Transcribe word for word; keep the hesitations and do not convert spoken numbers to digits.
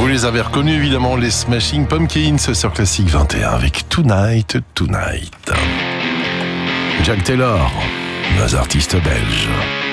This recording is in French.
les avez reconnus évidemment, les Smashing Pumpkins sur Classique vingt et un avec Tonight, Tonight. Jack Taylor, nos artistes belges.